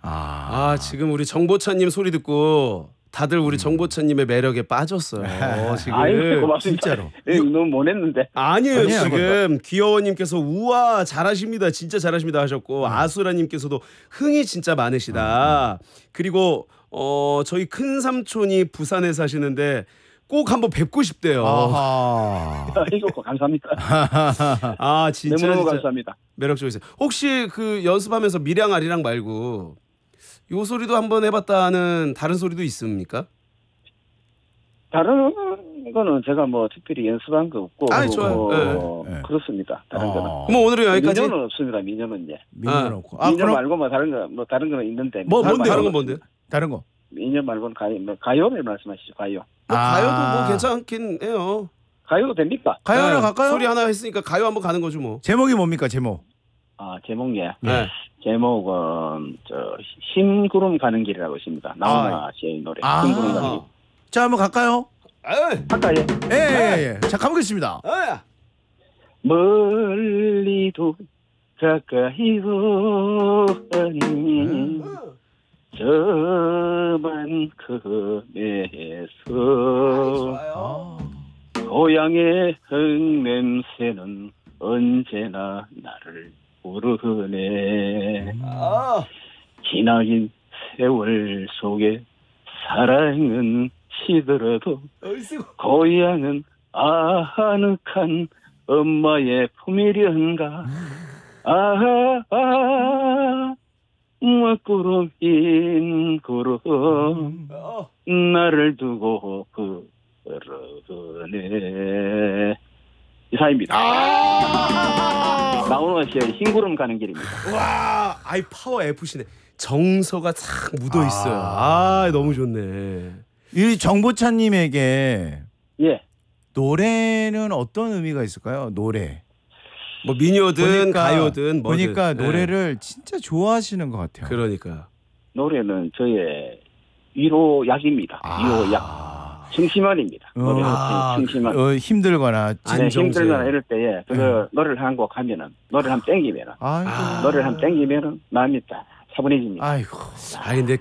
지금 우리 정보차님 소리 듣고 다들 우리 정보차님의 매력에 빠졌어요. 지금. 아유, 고맙습니다. 진짜로. 네, 너무 못했는데. 아니에요. 지금 귀여워님께서 우와 잘하십니다. 진짜 잘하십니다 하셨고 아수라님께서도 흥이 진짜 많으시다. 그리고 저희 큰 삼촌이 부산에 사시는데 꼭 한번 뵙고 싶대요. 이거 감사합니다. 진짜 너무 감사합니다. 매력적이세요. 혹시 그 연습하면서 미량 아리랑 말고 요 소리도 한번 해봤다는 다른 소리도 있습니까? 다른 거는 제가 뭐 특별히 연습한 거 없고. 좋아요. 네. 그렇습니다. 다른 거는. 그럼 오늘은 여기까지. 민요는 없습니다. 민요는 이제. 민요는 없고. 민요 그럼 말고 뭐 다른 거는 있는데. 뭔데? 다른 건 뭔데요? 다른 거. 민요 말고는 가요를 말씀하시죠. 가요. 가요도 뭐 괜찮긴 해요. 가요도 됩니까? 가요 하나 갈까요? 소리 하나 했으니까 가요 한번 가는 거죠 뭐. 제목이 뭡니까 제목? 제목이요. 네. 제목은 흰구름 가는 길이라고 있습니다. 나훈아 씨의 노래. 흰구름 가는 길. 자 한번 갈까요? 할까요? 예. 자 가보겠습니다. 멀리도 가까이도 아닌 저만큼에서 고향의 흙냄새는 언제나 나를 부르네. 지나긴 세월 속에 사랑은 시들어도 고향은 아늑한 엄마의 품이련가. 구름 흰 구름 나를 두고 걸어네. 이사입니다. 나훈아 씨의 흰구름 가는 길입니다. 와, 파워 F시네. 정서가 싹 묻어 있어요. 너무 좋네. 이 정보차님에게 노래는 어떤 의미가 있을까요? 노래. 뭐 민요든 가요든 뭐든. 보니까 노래를 진짜 좋아하시는 것 같아요. 그러니까 노래는 저의 위로약입니다. 위로약. 청심환입니다. 노래 청심환. 힘들거나 힘들거나 이럴 때에 노래를 한 곡 하면은 노래를 한번 땡기면은 노래를 한번 땡기면은 마음이 딱 차분해집니다. 아이고. 근데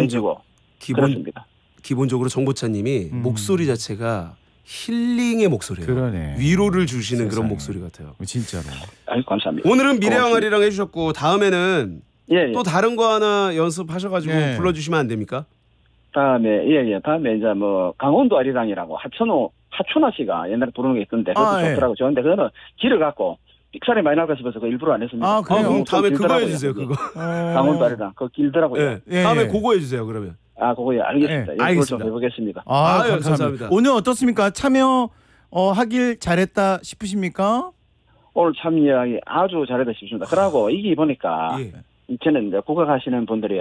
그렇습니다. 기본적으로 정보차님이 목소리 자체가 힐링의 목소리예요. 그러네. 위로를 주시는 그런 목소리 같아요. 진짜로. 감사합니다. 오늘은 미래항아리랑 해주셨고 다음에는 또 다른 거 하나 연습하셔가지고 불러주시면 안 됩니까? 다음에 이제 뭐 강원도 아리랑이라고 하춘화 씨가 옛날에 부르는 게 있던데 그것도 좋더라고. 좋은데 그거는 길을 갖고 삑사리 많이 나고 싶어서 그거 일부러 안 했습니다. 그럼 다음에 그거 해주세요. 그거. 강원도 아리랑 그거 길더라고요. 다음에 그거 해주세요. 그러면. 그거요. 알겠습니다. 알겠습니다. 좀 해보겠습니다. 감사합니다. 오늘 어떻습니까? 참여 하길 잘했다 싶으십니까? 오늘 참여하기 아주 잘했다 싶습니다. 그러고 이게 보니까 저는 이제 국악하시는 분들이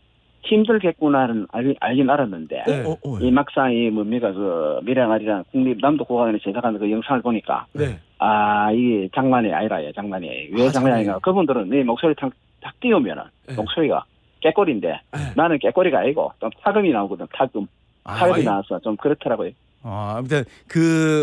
힘들겠구나는 알긴 알았는데 이 막상 이 뭡니까 미래항아리랑 국립남도국악원에 제작하는 그 영상을 보니까 이게 장난이 아니라요. 장난이 왜 장난이 아니라 그분들은 내 목소리 탁 띄우면은 목소리가 깨꼬리인데 나는 깨꼬리가 아니고 좀 타금이 나오거든. 타금이 나와서 좀 그렇더라고요. 아무튼 그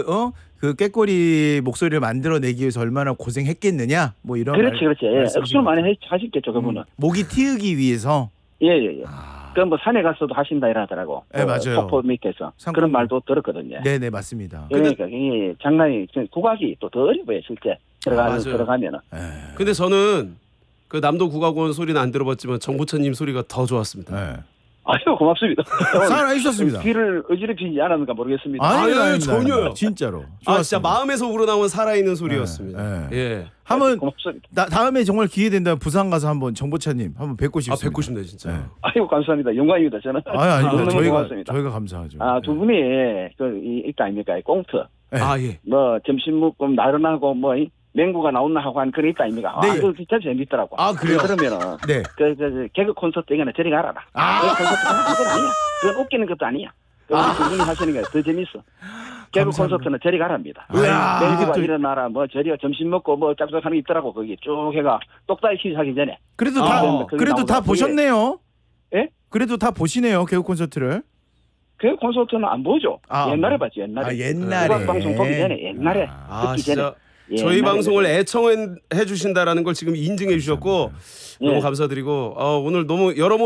깨꼬리 목소리를 만들어내기 위해서 얼마나 고생했겠느냐 뭐 이런. 그렇지. 억수로 많이 하셨겠죠 그분은. 목이 틔우기 위해서. 예. 그럼 뭐 산에 가서도 하신다 이러더라고. 맞아요. 폭포 밑에서 그런 말도 들었거든요. 네네 맞습니다. 그러니까 이 장난이 국악이 또 더 어려 보여 실제 들어가면은. 근데 저는 그 남도국악원 소리는 안 들어봤지만 정보차님 소리가 더 좋았습니다. 고맙습니다. 살아 있었습니다. 귀를 어지럽히지 않았는가 모르겠습니다. 아니요, 전혀요. 진짜로. 진짜 마음에서 우러나온 살아있는 소리였습니다. 한번 고맙습니다. 다음에 정말 기회 된다면 부산 가서 한번 정보차님 한번 뵙고 싶습니다. 뵙고 싶네 진짜. 감사합니다. 영광입니다 저는. 아니고 고맙습니다. 저희가 감사하죠. 두 분이 있다 아닙니까? 꽁트. 뭐 점심 먹고 나른하고 뭐 맹구가 나온나 하고 한 그런 있다 아닙니까? 그거 진짜 재밌더라고. 그래요? 그러면은 개그 콘서트 이거는 저리 가라. 그 콘서트는 그건 아니야. 그건 웃기는 것도 아니야. 두 분이 하시는 게 더 재밌어. 개그 콘서트는 저리 가랍니다. 맹구가 일어나라 뭐 저리가 점심 먹고 뭐 짝짝하는 게 있더라고. 거기 쭉 해가 똑다리 시작하기 전에. 그래도 다 보셨네요. 예? 그래도 다 보시네요 개그 콘서트를. 그 콘서트는 안 보죠. 옛날에 봤지. 옛날에. 국악방송 보기 전에 옛날에 듣기 전에. 저희 방송을 애청해 주신다라는 걸 지금 인증해 주셨고 너무 감사드리고 오늘 너무 여러모로